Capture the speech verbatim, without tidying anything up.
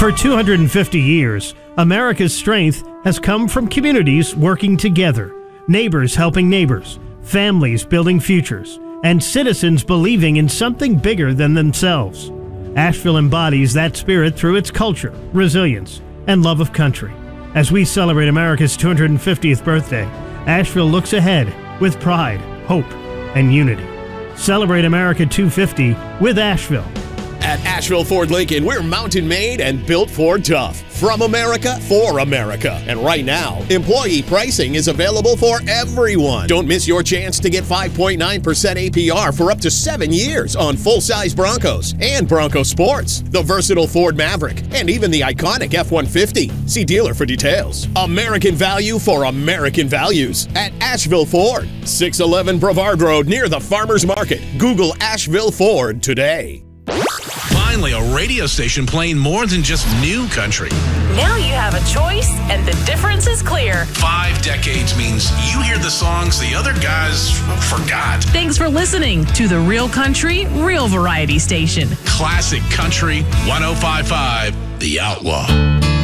For two hundred fifty years, America's strength has come from communities working together, neighbors helping neighbors, families building futures, and citizens believing in something bigger than themselves. Asheville embodies that spirit through its culture, resilience, and love of country. As we celebrate America's two hundred fiftieth birthday, Asheville looks ahead with pride, hope, and unity. Celebrate America two fifty with Asheville. At Asheville Ford Lincoln, we're mountain-made and built for tough. From America, for America. And right now, employee pricing is available for everyone. Don't miss your chance to get five point nine percent A P R for up to seven years on full-size Broncos and Bronco Sports, the versatile Ford Maverick, and even the iconic F one fifty. See dealer for details. American value for American values at Asheville Ford, six eleven Brevard Road near the Farmers Market. Google Asheville Ford today. Finally, a radio station playing more than just new country. Now you have a choice, and the difference is clear. Five decades means you hear the songs the other guys forgot. Thanks for listening to the Real Country, Real Variety Station. Classic Country one oh five point five, The Outlaw.